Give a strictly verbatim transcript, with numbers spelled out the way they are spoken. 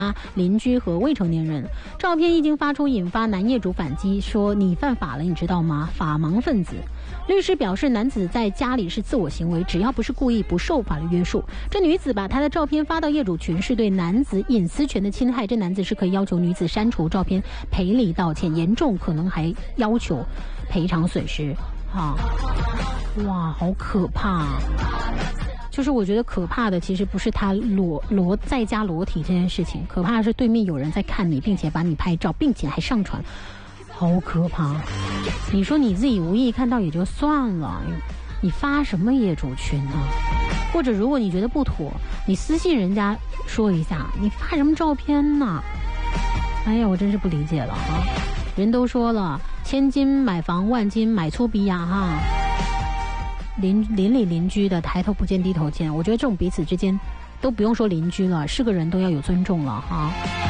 邻居和未成年人。照片一经发出，引发男业主反击，说你犯法了，你知道吗？法盲分子。律师表示，男子在家里是自我行为，只要不是故意，不受法律约束。这女子把她的照片发到业主群，是对男子隐私权的侵害。这男子是可以要求女子删除照片、赔礼道歉，严重可能还要求赔偿损失。啊，哇，好可怕！就是我觉得可怕的其实不是他裸裸在家裸体这件事情，可怕的是对面有人在看你，并且把你拍照，并且还上传，好可怕！你说你自己无意看到也就算了，你发什么业主群呢？或者如果你觉得不妥，你私信人家说一下，你发什么照片呢？哎呀，我真是不理解了啊！人都说了，千金买房，万金买粗鼻牙哈。邻邻里邻居的抬头不见低头见，我觉得这种彼此之间都不用说邻居了，是个人都要有尊重了哈。